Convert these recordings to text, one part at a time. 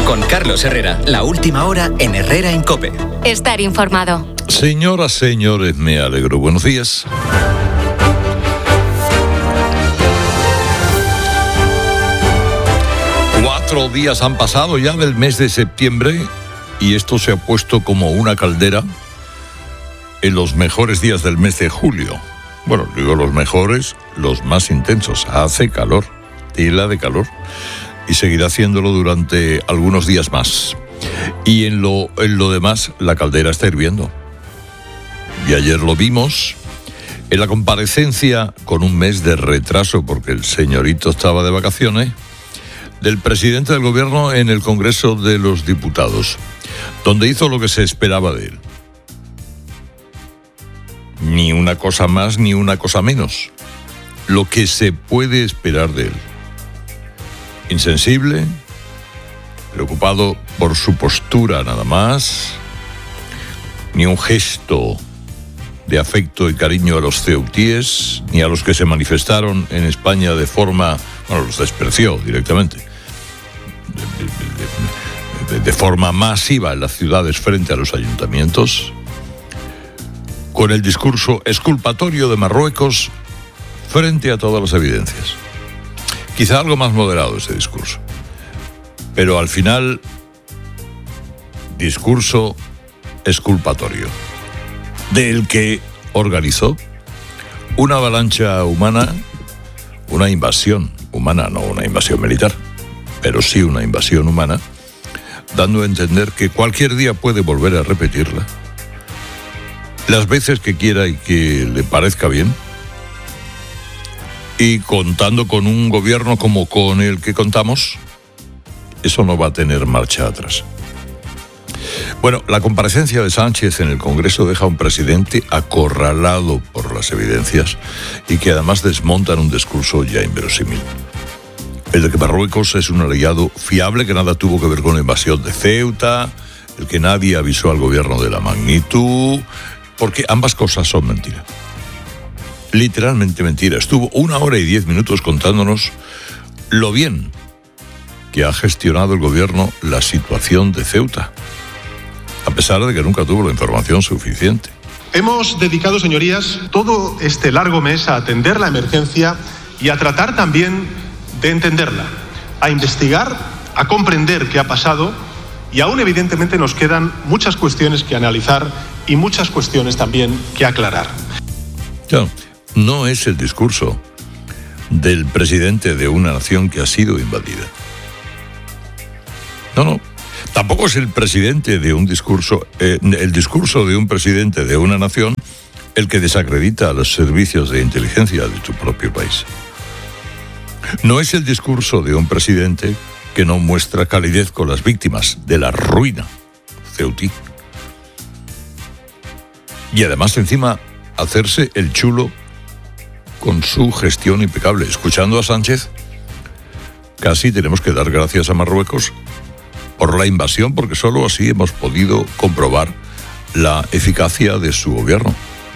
Con Carlos Herrera, la última hora en Herrera en COPE. Estar informado. Señoras, señores, me alegro. Buenos días. Cuatro días han pasado ya del mes de septiembre y esto se ha puesto como una caldera en los mejores días del mes de julio. Bueno, digo los mejores, los más intensos. Hace calor, tela de calor, y seguirá haciéndolo durante algunos días más. Y en lo demás, la caldera está hirviendo. Y ayer lo vimos en la comparecencia, con un mes de retraso porque el señorito estaba de vacaciones, del presidente del gobierno en el Congreso de los Diputados, donde hizo lo que se esperaba de él. Ni una cosa más ni una cosa menos. Lo que se puede esperar de él. Insensible, preocupado por su postura nada más, ni un gesto de afecto y cariño a los ceutíes, ni a los que se manifestaron en España de forma, los despreció directamente, de forma masiva en las ciudades frente a los ayuntamientos, con el discurso exculpatorio de Marruecos frente a todas las evidencias. Quizá algo más moderado ese discurso, pero al final, discurso exculpatorio, del que organizó una avalancha humana, una invasión humana, no una invasión militar, pero sí una invasión humana, dando a entender que cualquier día puede volver a repetirla, las veces que quiera y que le parezca bien, y contando con un gobierno como con el que contamos, eso no va a tener marcha atrás. Bueno, la comparecencia de Sánchez en el Congreso deja a un presidente acorralado por las evidencias y que además desmontan un discurso ya inverosímil. El de que Marruecos es un aliado fiable que nada tuvo que ver con la invasión de Ceuta, el que nadie avisó al gobierno de la magnitud, porque ambas cosas son mentira. Literalmente mentira. Estuvo 1 hora y 10 minutos contándonos lo bien que ha gestionado el gobierno la situación de Ceuta, a pesar de que nunca tuvo la información suficiente. Hemos dedicado, señorías, todo este largo mes a atender la emergencia y a tratar también de entenderla, a investigar, a comprender qué ha pasado, y aún evidentemente nos quedan muchas cuestiones que analizar y muchas cuestiones también que aclarar. Claro, no es el discurso del presidente de una nación que ha sido invadida. No. Tampoco es el presidente de un discurso, el discurso de un presidente de una nación el que desacredita a los servicios de inteligencia de tu propio país. No es el discurso de un presidente que no muestra calidez con las víctimas de la ruina ceutí. Y además encima hacerse el chulo con su gestión impecable. Escuchando a Sánchez, casi tenemos que dar gracias a Marruecos por la invasión, porque solo así hemos podido comprobar la eficacia de su gobierno.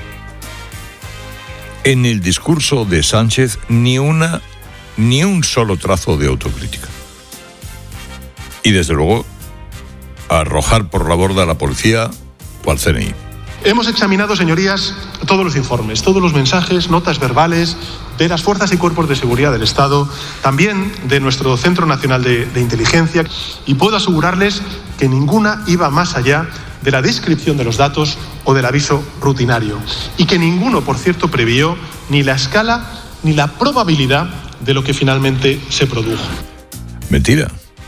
En el discurso de Sánchez ni un solo trazo de autocrítica. Y desde luego, arrojar por la borda a la policía o al CNI. Hemos examinado, señorías, todos los informes, todos los mensajes, notas verbales de las fuerzas y cuerpos de seguridad del Estado, también de nuestro Centro Nacional de Inteligencia, y puedo asegurarles que ninguna iba más allá de la descripción de los datos o del aviso rutinario, y que ninguno, por cierto, previó ni la escala ni la probabilidad de lo que finalmente se produjo. Mentira.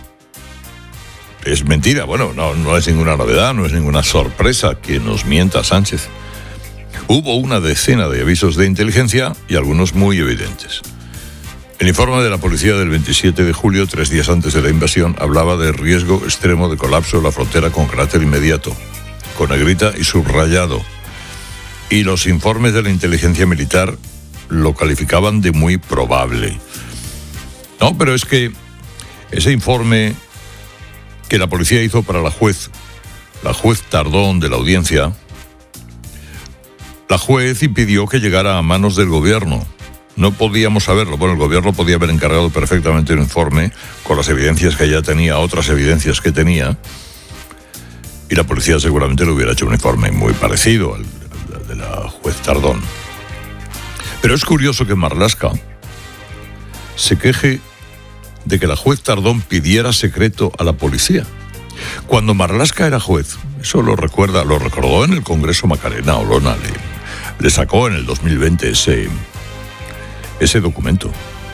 Es mentira. Bueno, no es ninguna novedad, no es ninguna sorpresa que nos mienta Sánchez. Hubo una decena de avisos de inteligencia y algunos muy evidentes. El informe de la policía del 27 de julio, 3 días antes de la invasión, hablaba de riesgo extremo de colapso de la frontera con carácter inmediato, con negrita y subrayado. Y los informes de la inteligencia militar lo calificaban de muy probable. No, pero es que ese informe que la policía hizo para la juez Tardón de la audiencia, la juez impidió que llegara a manos del gobierno No podíamos saberlo. Bueno, el gobierno podía haber encargado perfectamente un informe con las evidencias que ya tenía, otras evidencias que tenía, y la policía seguramente le hubiera hecho un informe muy parecido al de la juez Tardón. Pero es curioso que Marlaska se queje de que la juez Tardón pidiera secreto a la policía. Cuando Marlaska era juez, eso lo recordó en el Congreso Macarena Olona, le sacó en el 2020 ese documento.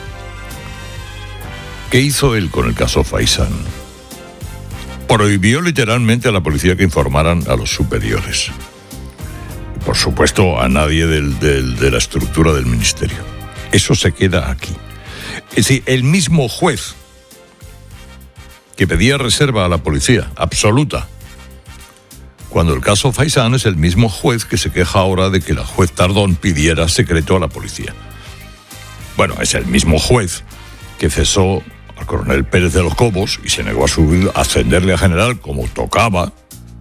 ¿Qué hizo él con el caso Faisán? Prohibió literalmente a la policía que informaran a los superiores. Y por supuesto, a nadie de la estructura del ministerio. Eso se queda aquí. Es decir, el mismo juez que pedía reserva a la policía, absoluta, cuando el caso Faisán es el mismo juez que se queja ahora de que la juez Tardón pidiera secreto a la policía. Bueno, es el mismo juez que cesó al coronel Pérez de los Cobos y se negó a ascenderle a general como tocaba,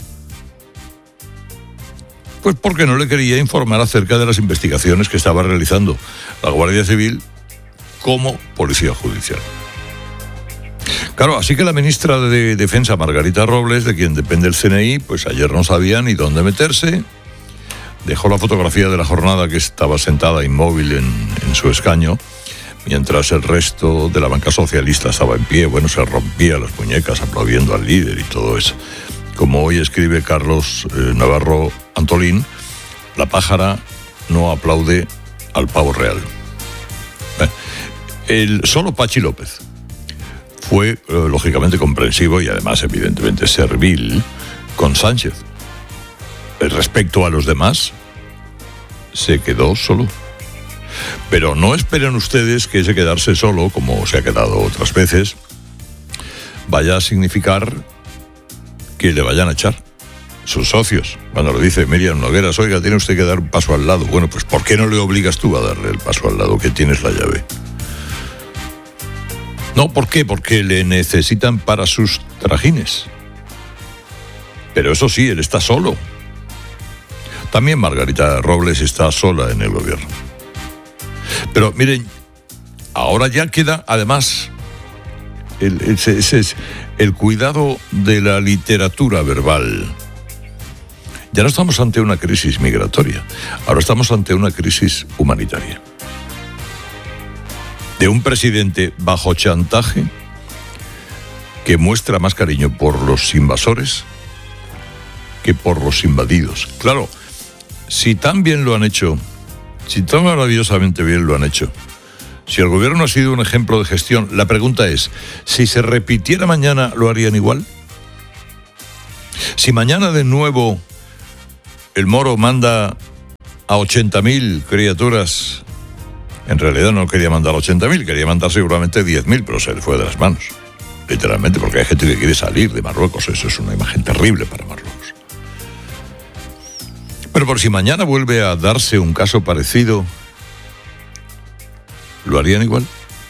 pues porque no le quería informar acerca de las investigaciones que estaba realizando la Guardia Civil como policía judicial. Claro, así que la ministra de Defensa, Margarita Robles, de quien depende el CNI, pues ayer no sabía ni dónde meterse. Dejó la fotografía de la jornada que estaba sentada inmóvil en su escaño, mientras el resto de la banca socialista estaba en pie. Bueno, se rompía las muñecas aplaudiendo al líder y todo eso. Como hoy escribe Carlos Navarro Antolín, la pájara no aplaude al pavo real. Solo Pachi López fue lógicamente comprensivo y además evidentemente servil con Sánchez. Respecto a los demás, se quedó solo. Pero no esperen ustedes que ese quedarse solo, como se ha quedado otras veces, vaya a significar que le vayan a echar sus socios. Cuando le dice Miriam Nogueras, oiga, tiene usted que dar un paso al lado. Bueno, pues ¿por qué no le obligas tú a darle el paso al lado, que tienes la llave? No, ¿por qué? Porque le necesitan para sus trajines. Pero eso sí, él está solo. También Margarita Robles está sola en el gobierno. Pero miren, ahora ya queda además el cuidado de la literatura verbal. Ya no estamos ante una crisis migratoria, ahora estamos ante una crisis humanitaria. De un presidente bajo chantaje que muestra más cariño por los invasores que por los invadidos. Claro, si tan bien lo han hecho, si tan maravillosamente bien lo han hecho, si el gobierno ha sido un ejemplo de gestión, la pregunta es, si se repitiera mañana, ¿lo harían igual? Si mañana de nuevo el Moro manda a 80.000 criaturas, en realidad no quería mandar 80.000, quería mandar seguramente 10.000, pero se le fue de las manos, literalmente, porque hay gente que quiere salir de Marruecos. Eso es una imagen terrible para Marruecos. Pero por si mañana vuelve a darse un caso parecido, ¿lo harían igual?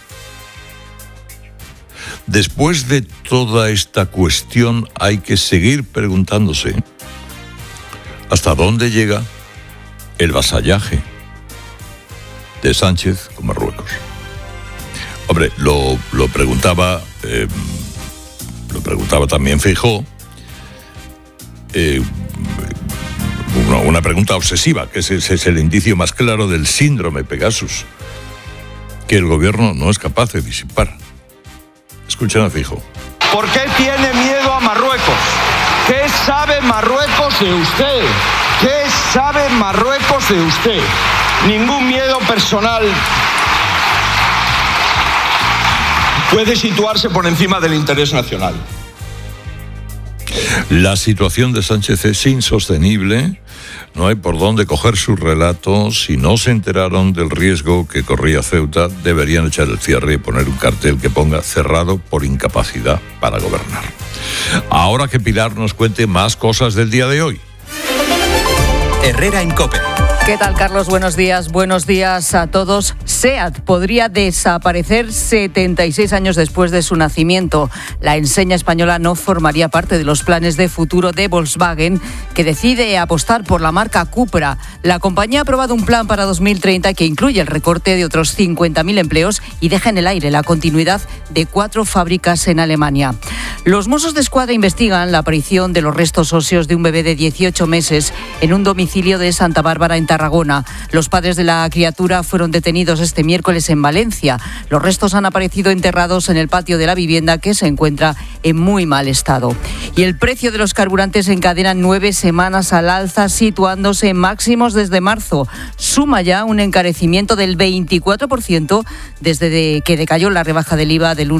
Después de toda esta cuestión hay que seguir preguntándose hasta dónde llega el vasallaje de Sánchez con Marruecos. Hombre, lo preguntaba también Feijóo, una pregunta obsesiva, que es el indicio más claro del síndrome Pegasus, que el gobierno no es capaz de disipar. Escuchen a Feijóo. ¿Por qué tiene miedo a Marruecos? ¿Qué sabe Marruecos de usted? ¿Qué sabe Marruecos de usted? Ningún miedo personal puede situarse por encima del interés nacional. La situación de Sánchez es insostenible. No hay por dónde coger su relato. Si no se enteraron del riesgo que corría Ceuta, deberían echar el cierre y poner un cartel que ponga cerrado por incapacidad para gobernar. Ahora que Pilar nos cuente más cosas del día de hoy. Herrera en COPE. ¿Qué tal, Carlos? Buenos días. Buenos días a todos. SEAT podría desaparecer 76 años después de su nacimiento. La enseña española no formaría parte de los planes de futuro de Volkswagen, que decide apostar por la marca Cupra. La compañía ha aprobado un plan para 2030 que incluye el recorte de otros 50.000 empleos y deja en el aire la continuidad de 4 fábricas en Alemania. Los Mossos d'Esquadra investigan la aparición de los restos óseos de un bebé de 18 meses en un domicilio de Santa Bárbara, en Tarragona. Los padres de la criatura fueron detenidos este miércoles en Valencia. Los restos han aparecido enterrados en el patio de la vivienda, que se encuentra en muy mal estado. Y el precio de los carburantes encadena 9 semanas al alza, situándose en máximos desde marzo. Suma ya un encarecimiento del 24% desde que decayó la rebaja del IVA del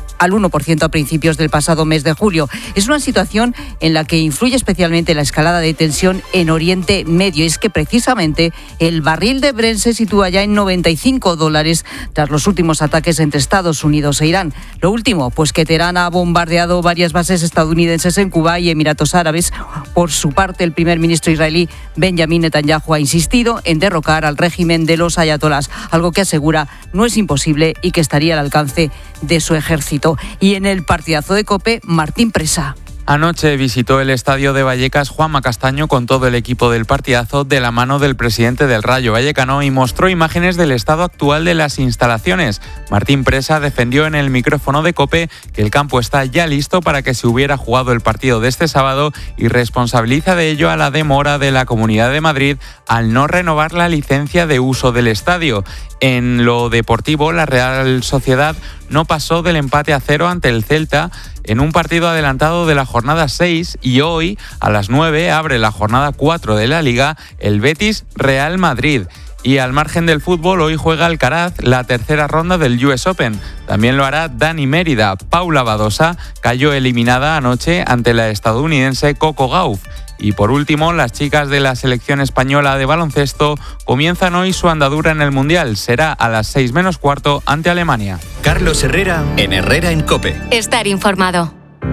1% a principios del pasado mes de julio. Es una situación en la que influye especialmente la escalada de tensión en Oriente Medio. Es que precisamente el barril de Brent se sitúa ya en $95 tras los últimos ataques entre Estados Unidos e Irán. Lo último, pues que Teherán ha bombardeado varias bases estadounidenses en Cuba y Emiratos Árabes. Por su parte, el primer ministro israelí Benjamin Netanyahu ha insistido en derrocar al régimen de los ayatolás, algo que asegura no es imposible y que estaría al alcance de su ejército. Y en el partidazo de COPE, Martín Presa. Anoche visitó el estadio de Vallecas Juanma Castaño con todo el equipo del partidazo de la mano del presidente del Rayo Vallecano y mostró imágenes del estado actual de las instalaciones. Martín Presa defendió en el micrófono de COPE que el campo está ya listo para que se hubiera jugado el partido de este sábado y responsabiliza de ello a la demora de la Comunidad de Madrid al no renovar la licencia de uso del estadio. En lo deportivo, la Real Sociedad no pasó del empate a 0 ante el Celta en un partido adelantado de la jornada 6 y hoy a las 9 abre la jornada 4 de la Liga el Betis Real Madrid. Y al margen del fútbol, hoy juega Alcaraz la tercera ronda del US Open. También lo hará Dani Mérida. Paula Badosa cayó eliminada anoche ante la estadounidense Coco Gauff. Y por último, las chicas de la selección española de baloncesto comienzan hoy su andadura en el Mundial. Será a las 6 menos cuarto ante Alemania. Carlos Herrera en Herrera en COPE. Estar informado.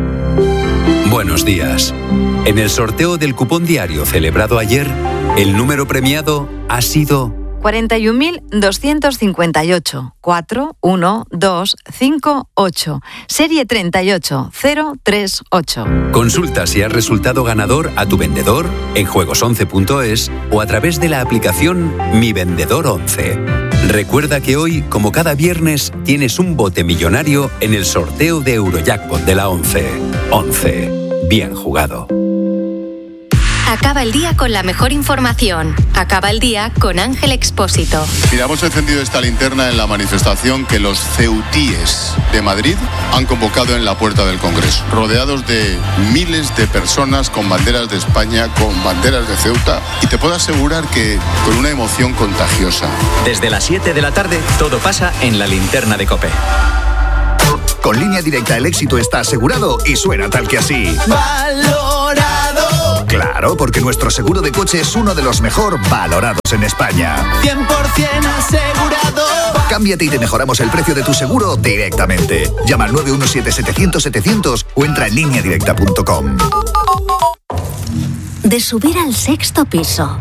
Buenos días. En el sorteo del cupón diario celebrado ayer, el número premiado ha sido 41.258 41258, serie 38038. Consulta si has resultado ganador a tu vendedor en juegos11.es o a través de la aplicación Mi Vendedor 11. Recuerda que hoy, como cada viernes, tienes un bote millonario en el sorteo de Eurojackpot de la 11. 11. Bien jugado. Acaba el día con la mejor información. Acaba el día con Ángel Expósito. Mira, hemos encendido esta linterna en la manifestación que los ceutíes de Madrid han convocado en la puerta del Congreso, rodeados de miles de personas con banderas de España, con banderas de Ceuta, y te puedo asegurar que con una emoción contagiosa. Desde las 7 de la tarde, todo pasa en la linterna de COPE. Con Línea Directa el éxito está asegurado y suena tal que así. ¡Valorado! Claro, porque nuestro seguro de coche es uno de los mejor valorados en España. 100% asegurado. Cámbiate y te mejoramos el precio de tu seguro directamente. Llama al 917-700-700 o entra en lineadirecta.com. De subir al 6º piso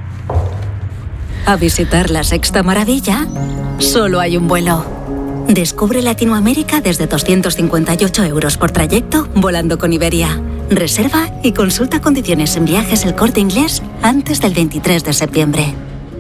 a visitar la Sexta Maravilla, solo hay un vuelo. Descubre Latinoamérica desde 258 € por trayecto volando con Iberia. Reserva y consulta condiciones en Viajes El Corte Inglés antes del 23 de septiembre.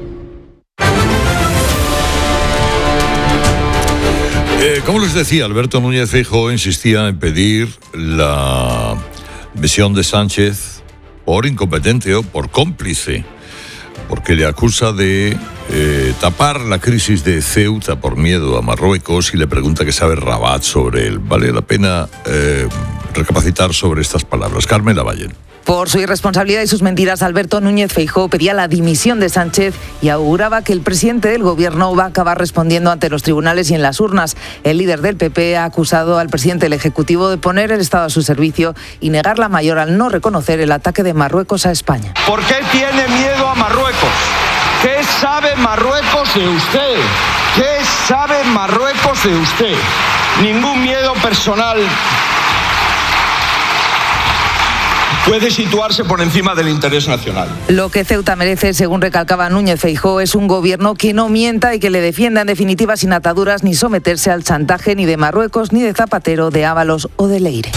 Como les decía, Alberto Núñez Feijóo insistía en pedir la dimisión de Sánchez por incompetente o por cómplice, porque le acusa de tapar la crisis de Ceuta por miedo a Marruecos y le pregunta qué sabe Rabat sobre él. Vale la pena recapacitar sobre estas palabras. Carmen Lavalle. Por su irresponsabilidad y sus mentiras, Alberto Núñez Feijóo pedía la dimisión de Sánchez y auguraba que el presidente del gobierno va a acabar respondiendo ante los tribunales y en las urnas. El líder del PP ha acusado al presidente del Ejecutivo de poner el Estado a su servicio y negar la mayor al no reconocer el ataque de Marruecos a España. ¿Por qué tiene miedo a Marruecos? ¿Qué sabe Marruecos de usted? ¿Qué sabe Marruecos de usted? Ningún miedo personal. puede situarse por encima del interés nacional. Lo que Ceuta merece, según recalcaba Núñez Feijóo, es un gobierno que no mienta y que le defienda en definitiva sin ataduras ni someterse al chantaje ni de Marruecos, ni de Zapatero, de Ábalos o de Leire.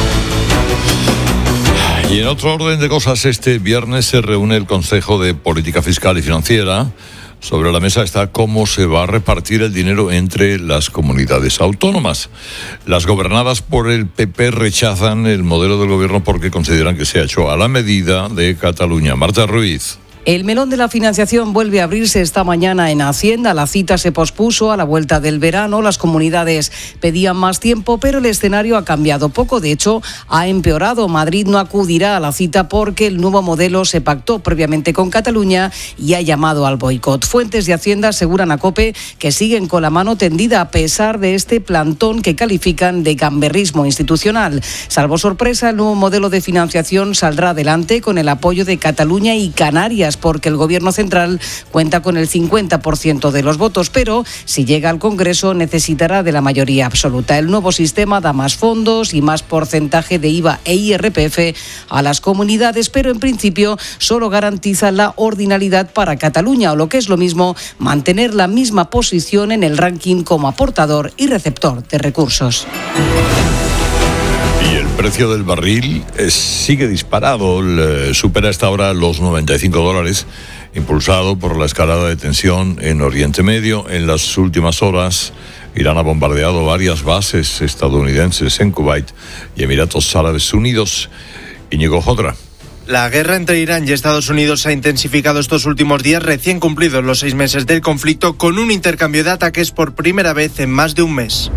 Y en otro orden de cosas, este viernes se reúne el Consejo de Política Fiscal y Financiera. Sobre la mesa está cómo se va a repartir el dinero entre las comunidades autónomas. Las gobernadas por el PP rechazan el modelo del gobierno porque consideran que se ha hecho a la medida de Cataluña. Marta Ruiz. El melón de la financiación vuelve a abrirse esta mañana en Hacienda. La cita se pospuso a la vuelta del verano. Las comunidades pedían más tiempo, pero el escenario ha cambiado poco. De hecho, ha empeorado. Madrid no acudirá a la cita porque el nuevo modelo se pactó previamente con Cataluña y ha llamado al boicot. Fuentes de Hacienda aseguran a COPE que siguen con la mano tendida a pesar de este plantón que califican de gamberrismo institucional. Salvo sorpresa, el nuevo modelo de financiación saldrá adelante con el apoyo de Cataluña y Canarias, porque el Gobierno central cuenta con el 50% de los votos, pero si llega al Congreso necesitará de la mayoría absoluta. El nuevo sistema da más fondos y más porcentaje de IVA e IRPF a las comunidades, pero en principio solo garantiza la ordinalidad para Cataluña, o lo que es lo mismo, mantener la misma posición en el ranking como aportador y receptor de recursos. Y el precio del barril sigue disparado, supera hasta ahora los $95, impulsado por la escalada de tensión en Oriente Medio. En las últimas horas, Irán ha bombardeado varias bases estadounidenses en Kuwait y Emiratos Árabes Unidos. Íñigo Jodra. La guerra entre Irán y Estados Unidos ha intensificado estos últimos días, recién cumplidos los 6 meses del conflicto, con un intercambio de ataques por primera vez en más de un mes.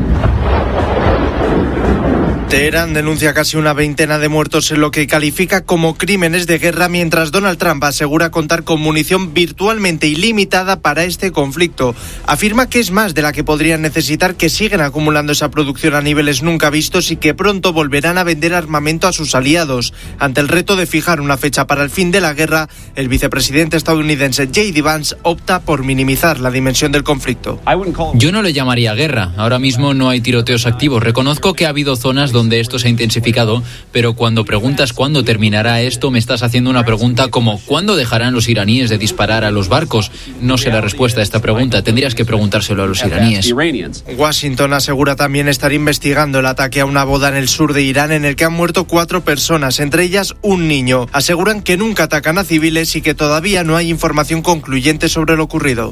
Teherán denuncia casi una veintena de muertos en lo que califica como crímenes de guerra, mientras Donald Trump asegura contar con munición virtualmente ilimitada para este conflicto. Afirma que es más de la que podrían necesitar, que siguen acumulando esa producción a niveles nunca vistos y que pronto volverán a vender armamento a sus aliados. Ante el reto de fijar una fecha para el fin de la guerra, el vicepresidente estadounidense J.D. Vance opta por minimizar la dimensión del conflicto. Yo no le llamaría guerra. Ahora mismo no hay tiroteos activos. Reconozco que ha habido zonas donde esto se ha intensificado, pero cuando preguntas cuándo terminará esto, me estás haciendo una pregunta como ¿cuándo dejarán los iraníes de disparar a los barcos? No sé la respuesta a esta pregunta, tendrías que preguntárselo a los iraníes. Washington asegura también estar investigando el ataque a una boda en el sur de Irán en el que han muerto 4 personas, entre ellas un niño. Aseguran que nunca atacan a civiles y que todavía no hay información concluyente sobre lo ocurrido.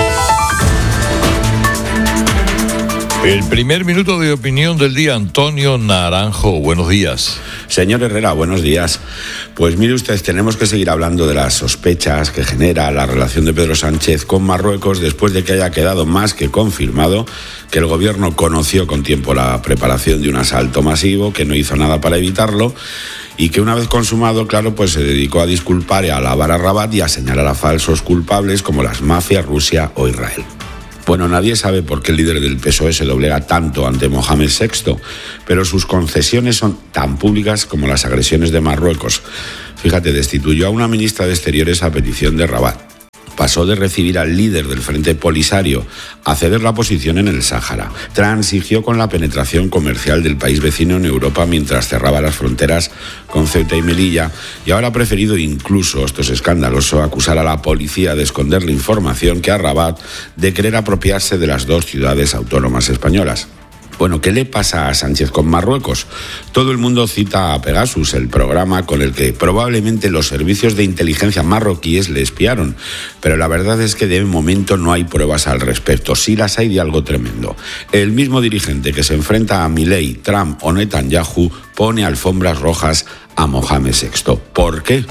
El primer minuto de opinión del día, Antonio Naranjo. Buenos días. Señor Herrera, buenos días. Pues mire usted, tenemos que seguir hablando de las sospechas que genera la relación de Pedro Sánchez con Marruecos después de que haya quedado más que confirmado que el gobierno conoció con tiempo la preparación de un asalto masivo, que no hizo nada para evitarlo y que una vez consumado, claro, pues se dedicó a disculpar y a alabar a Rabat y a señalar a falsos culpables como las mafias, Rusia o Israel. Bueno, nadie sabe por qué el líder del PSOE se doblega tanto ante Mohamed VI, pero sus concesiones son tan públicas como las agresiones de Marruecos. Fíjate, destituyó a una ministra de Exteriores a petición de Rabat. Pasó de recibir al líder del Frente Polisario a ceder la posición en el Sáhara. Transigió con la penetración comercial del país vecino en Europa mientras cerraba las fronteras con Ceuta y Melilla. Y ahora ha preferido incluso, esto es escandaloso, acusar a la policía de esconder la información que a Rabat de querer apropiarse de las 2 ciudades autónomas españolas. Bueno, ¿qué le pasa a Sánchez con Marruecos? Todo el mundo cita a Pegasus, el programa con el que probablemente los servicios de inteligencia marroquíes le espiaron. Pero la verdad es que de momento no hay pruebas al respecto. Sí las hay de algo tremendo. El mismo dirigente que se enfrenta a Milei, Trump o Netanyahu pone alfombras rojas a Mohamed VI. ¿Por qué?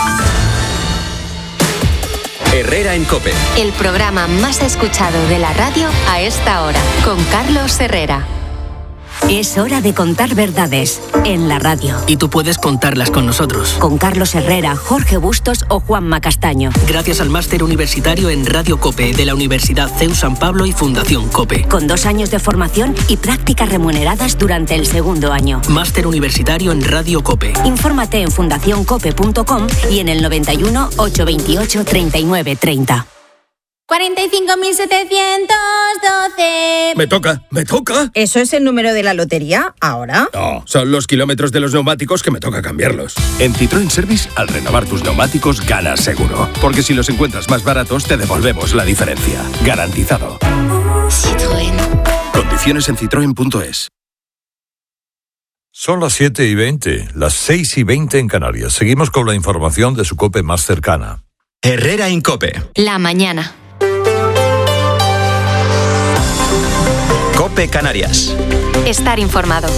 Herrera en COPE. El programa más escuchado de la radio a esta hora, con Carlos Herrera. Es hora de contar verdades en la radio. Y tú puedes contarlas con nosotros. Con Carlos Herrera, Jorge Bustos o Juanma Castaño. Gracias al máster universitario en Radio COPE de la Universidad CEU San Pablo y Fundación COPE. Con 2 años de formación y prácticas remuneradas durante el 2º año. Máster universitario en Radio COPE. Infórmate en fundacioncope.com y en el 91 828 39 30. 45.712. Me toca. ¿Eso es el número de la lotería ahora? No, son los kilómetros de los neumáticos que me toca cambiarlos. En Citroën Service, al renovar tus neumáticos, ganas seguro. Porque si los encuentras más baratos, te devolvemos la diferencia. Garantizado. Citroën. Condiciones en citroen.es. Son las 7:20, las 6:20 en Canarias. Seguimos con la información de su COPE más cercana. Herrera Incope. La mañana. COPE Canarias. Estar informado.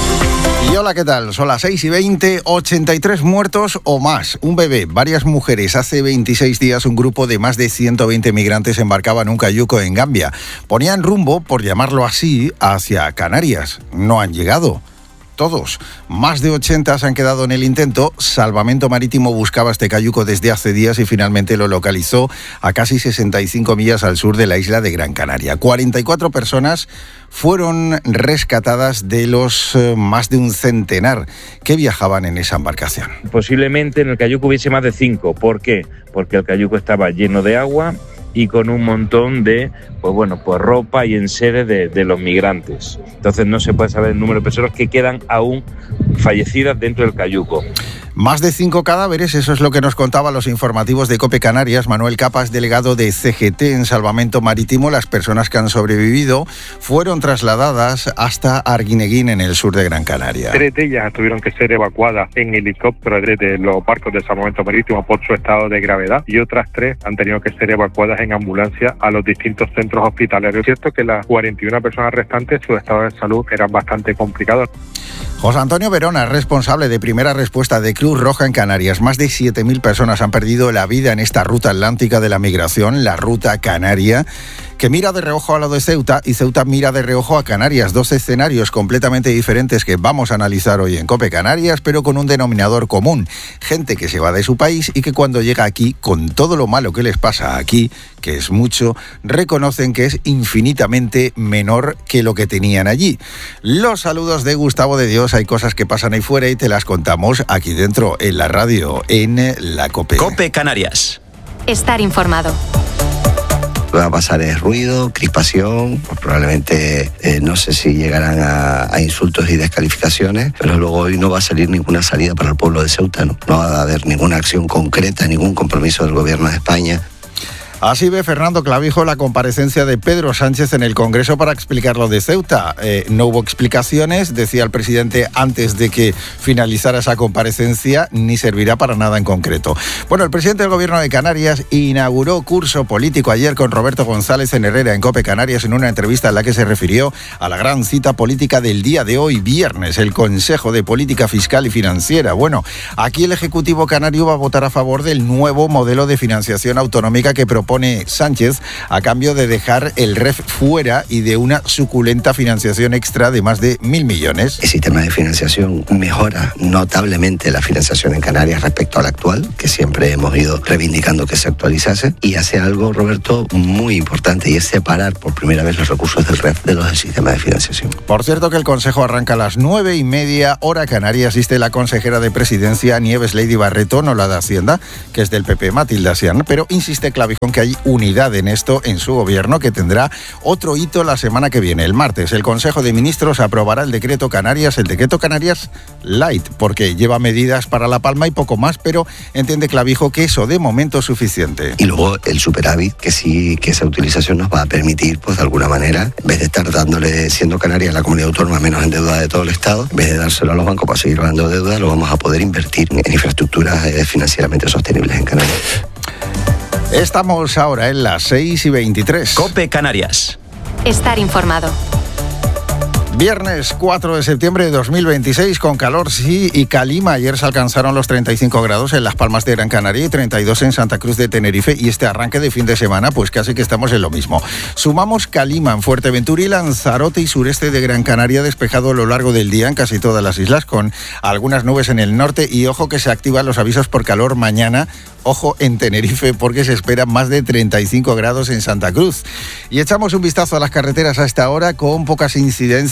Y hola, ¿qué tal? Son las 6:20, 83 muertos o más. Un bebé, varias mujeres. Hace 26 días un grupo de más de 120 migrantes embarcaba en un cayuco en Gambia. Ponían rumbo, por llamarlo así, hacia Canarias. No han llegado. Todos. Más de 80 se han quedado en el intento. Salvamento Marítimo buscaba este cayuco desde hace días y finalmente lo localizó a casi 65 millas al sur de la isla de Gran Canaria. 44 personas fueron rescatadas de los más de un centenar que viajaban en esa embarcación. Posiblemente en el cayuco hubiese más de 5. ¿Por qué? Porque el cayuco estaba lleno de agua y con un montón de ropa y enseres de los migrantes. Entonces no se puede saber el número de personas que quedan aún fallecidas dentro del cayuco. Más de 5 cadáveres, eso es lo que nos contaba los informativos de COPE Canarias. Manuel Capas, delegado de CGT en Salvamento Marítimo. Las personas que han sobrevivido fueron trasladadas hasta Arguineguín, en el sur de Gran Canaria. 3 de ellas tuvieron que ser evacuadas en helicóptero de los barcos de Salvamento Marítimo por su estado de gravedad, y otras 3 han tenido que ser evacuadas en ambulancia a los distintos centros hospitalarios. Es cierto que las 41 personas restantes, su estado de salud era bastante complicado. José Antonio Verona, responsable de primera respuesta de Cruz Roja en Canarias. Más de 7.000 personas han perdido la vida en esta ruta atlántica de la migración, la ruta canaria, que mira de reojo a lo de Ceuta y Ceuta mira de reojo a Canarias. 2 escenarios completamente diferentes que vamos a analizar hoy en COPE Canarias, pero con un denominador común. Gente que se va de su país y que cuando llega aquí, con todo lo malo que les pasa aquí, que es mucho, reconocen que es infinitamente menor que lo que tenían allí. Los saludos de Gustavo de Dios. Hay cosas que pasan ahí fuera y te las contamos aquí dentro, en la radio, en la COPE. COPE Canarias. Estar informado. Lo que va a pasar es ruido, crispación, pues probablemente no sé si llegarán a insultos y descalificaciones, pero luego hoy no va a salir ninguna salida para el pueblo de Ceuta, no va a haber ninguna acción concreta, ningún compromiso del gobierno de España. Así ve Fernando Clavijo la comparecencia de Pedro Sánchez en el Congreso para explicar lo de Ceuta. No hubo explicaciones, decía el presidente antes de que finalizara esa comparecencia, ni servirá para nada en concreto. Bueno, el presidente del Gobierno de Canarias inauguró curso político ayer con Roberto González en Herrera en COPE Canarias, en una entrevista en la que se refirió a la gran cita política del día de hoy, viernes, el Consejo de Política Fiscal y Financiera. Bueno, aquí el Ejecutivo canario va a votar a favor del nuevo modelo de financiación autonómica que propone Sánchez a cambio de dejar el REF fuera y de una suculenta financiación extra de más de 1.000 millones. El sistema de financiación mejora notablemente la financiación en Canarias respecto al actual, que siempre hemos ido reivindicando que se actualizase, y hace algo, Roberto, muy importante, y es separar por primera vez los recursos del REF de los del sistema de financiación. Por cierto, que el Consejo arranca a las 9:30 hora canaria. Asiste la consejera de Presidencia, Nieves Lady Barreto, no la de Hacienda, que es del PP, Matilda Sian, pero insiste Clavijón que hay unidad en esto en su gobierno, que tendrá otro hito la semana que viene. El martes el Consejo de Ministros aprobará el decreto Canarias Light, porque lleva medidas para La Palma y poco más, pero entiende Clavijo que eso de momento es suficiente. Y luego el superávit, que sí, que esa utilización nos va a permitir, pues de alguna manera, en vez de estar dándole, siendo Canarias la comunidad autónoma menos endeudada de todo el Estado, en vez de dárselo a los bancos para seguir dando deuda, lo vamos a poder invertir en infraestructuras financieramente sostenibles en Canarias. Estamos ahora en las 6:23. COPE Canarias. Estar informado. Viernes 4 de septiembre de 2026, con calor sí y calima. Ayer se alcanzaron los 35 grados en Las Palmas de Gran Canaria y 32 en Santa Cruz de Tenerife, y este arranque de fin de semana pues casi que estamos en lo mismo. Sumamos calima en Fuerteventura y Lanzarote y sureste de Gran Canaria, despejado a lo largo del día en casi todas las islas, con algunas nubes en el norte, y ojo que se activan los avisos por calor mañana. Ojo en Tenerife, porque se esperan más de 35 grados en Santa Cruz. Y echamos un vistazo a las carreteras a esta hora, con pocas incidencias.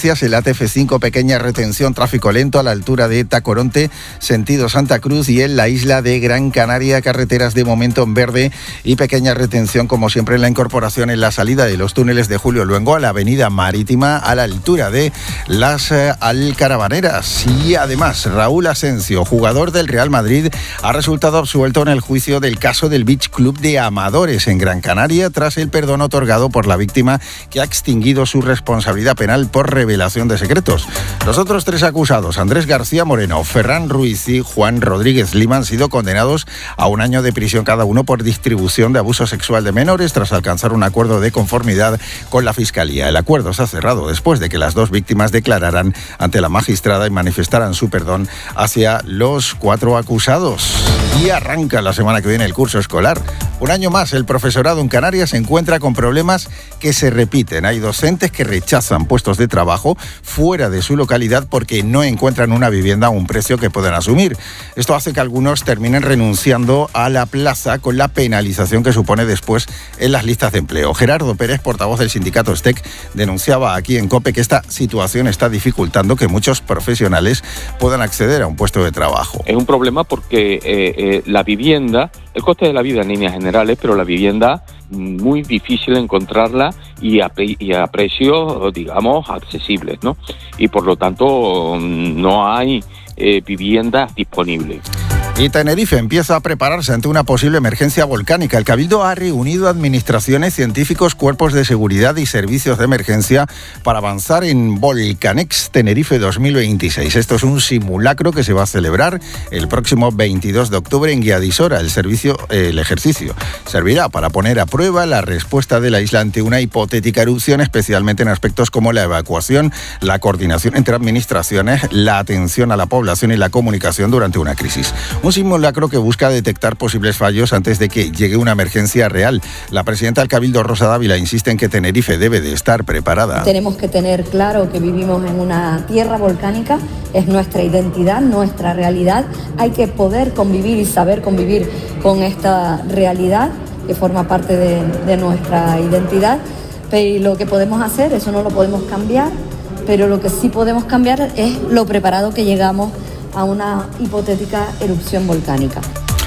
noticias, el ATF5, pequeña retención, tráfico lento a la altura de Tacoronte, sentido Santa Cruz, y en la isla de Gran Canaria, carreteras de momento en verde y pequeña retención, como siempre, en la incorporación en la salida de los túneles de Julio Luengo a la avenida Marítima a la altura de las Alcarabaneras. Y además, Raúl Asencio, jugador del Real Madrid, ha resultado absuelto en el juicio del caso del Beach Club de Amadores en Gran Canaria tras el perdón otorgado por la víctima, que ha extinguido su responsabilidad penal por revelación de secretos. Los otros 3 acusados, Andrés García Moreno, Ferran Ruiz y Juan Rodríguez Lima, han sido condenados a 1 año de prisión cada uno por distribución de abuso sexual de menores tras alcanzar un acuerdo de conformidad con la Fiscalía. El acuerdo se ha cerrado después de que las 2 víctimas declararan ante la magistrada y manifestaran su perdón hacia los 4 acusados. Y arranca la semana que viene el curso escolar. Un año más, el profesorado en Canarias se encuentra con problemas que se repiten. Hay docentes que rechazan puestos de trabajo fuera de su localidad porque no encuentran una vivienda a un precio que puedan asumir. Esto hace que algunos terminen renunciando a la plaza con la penalización que supone después en las listas de empleo. Gerardo Pérez, portavoz del sindicato STEC, denunciaba aquí en COPE que esta situación está dificultando que muchos profesionales puedan acceder a un puesto de trabajo. Es un problema porque la vivienda, el coste de la vida en líneas generales, pero la vivienda muy difícil encontrarla y a precios, digamos, accesibles, ¿no? Y por lo tanto no hay viviendas disponibles. Y Tenerife empieza a prepararse ante una posible emergencia volcánica. El Cabildo ha reunido a administraciones, científicos, cuerpos de seguridad y servicios de emergencia para avanzar en Volcanex Tenerife 2026. Esto es un simulacro que se va a celebrar el próximo 22 de octubre en Guiadisora. El ejercicio servirá para poner a prueba la respuesta de la isla ante una hipotética erupción, especialmente en aspectos como la evacuación, la coordinación entre administraciones, la atención a la población y la comunicación durante una crisis. Un simulacro que busca detectar posibles fallos antes de que llegue una emergencia real. La presidenta del Cabildo, Rosa Dávila, insiste en que Tenerife debe de estar preparada. Tenemos que tener claro que vivimos en una tierra volcánica, es nuestra identidad, nuestra realidad. Hay que poder convivir y saber convivir con esta realidad que forma parte de nuestra identidad. Pero lo que podemos hacer, eso no lo podemos cambiar, pero lo que sí podemos cambiar es lo preparado que llegamos a una hipotética erupción volcánica.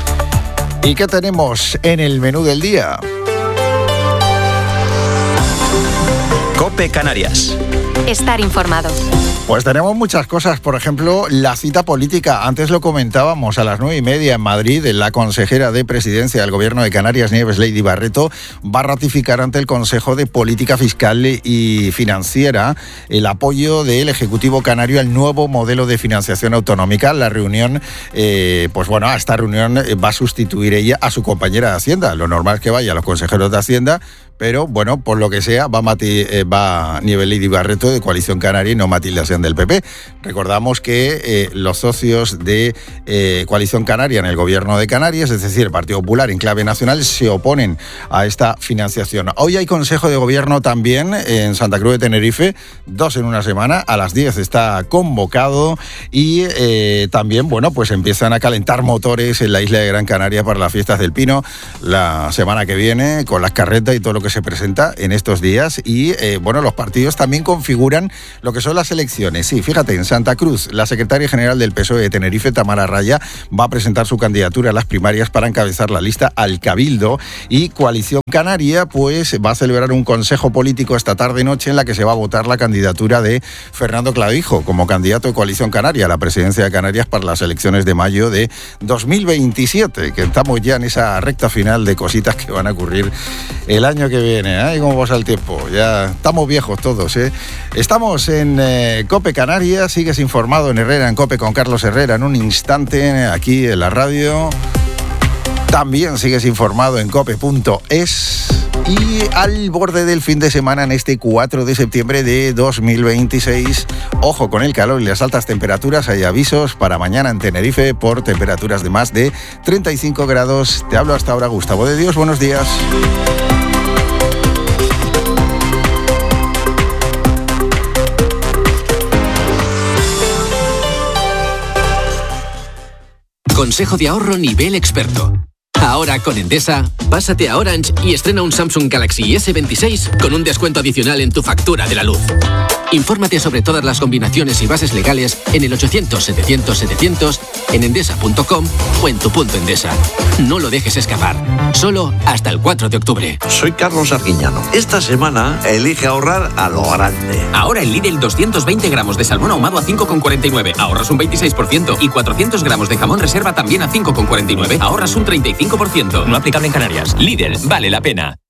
¿Y qué tenemos en el menú del día? COPE Canarias. Estar informado. Pues tenemos muchas cosas, por ejemplo, la cita política. Antes lo comentábamos, a las 9:30 en Madrid, la consejera de Presidencia del Gobierno de Canarias, Nieves Lady Barreto, va a ratificar ante el Consejo de Política Fiscal y Financiera el apoyo del Ejecutivo Canario al nuevo modelo de financiación autonómica. La reunión, a esta reunión va a sustituir ella a su compañera de Hacienda. Lo normal es que vaya a los consejeros de Hacienda, pero bueno, por lo que sea, va Nieves Lady Barreto de Coalición Canaria y no Matilde Asian del PP. Recordamos que los socios de Coalición Canaria en el Gobierno de Canarias, es decir, el Partido Popular en clave nacional, se oponen a esta financiación. Hoy hay Consejo de Gobierno también en Santa Cruz de Tenerife, 2 en una semana, a las 10 está convocado y también, empiezan a calentar motores en la isla de Gran Canaria para las fiestas del Pino la semana que viene, con las carretas y todo lo que se presenta en estos días. Y los partidos también configuran lo que son las elecciones. Sí, fíjate, en Santa Cruz, la secretaria general del PSOE de Tenerife, Tamara Raya, va a presentar su candidatura a las primarias para encabezar la lista al Cabildo. Y Coalición Canaria, va a celebrar un consejo político esta tarde-noche en la que se va a votar la candidatura de Fernando Clavijo como candidato de Coalición Canaria a la presidencia de Canarias para las elecciones de mayo de 2027, que estamos ya en esa recta final de cositas que van a ocurrir el año que viene. ¡Ay, cómo pasa el tiempo! Ya estamos viejos todos, ¿eh? Estamos en COPE Canarias, sigues informado en Herrera en COPE con Carlos Herrera en un instante aquí en la radio. También sigues informado en cope.es y al borde del fin de semana en este 4 de septiembre de 2026. Ojo con el calor y las altas temperaturas. Hay avisos para mañana en Tenerife por temperaturas de más de 35 grados. Te hablo hasta ahora, Gustavo de Dios. Buenos días. Consejo de ahorro nivel experto. Ahora con Endesa, pásate a Orange y estrena un Samsung Galaxy S26 con un descuento adicional en tu factura de la luz. Infórmate sobre todas las combinaciones y bases legales en el 800-700-700, en endesa.com o en tu punto Endesa. No lo dejes escapar. Solo hasta el 4 de octubre. Soy Carlos Arguiñano. Esta semana elige ahorrar a lo grande. Ahora en Lidl 220 gramos de salmón ahumado a 5,49. Ahorras un 26%. Y 400 gramos de jamón reserva también a 5,49. Ahorras un 35%. No aplicable en Canarias. Lidl, vale la pena.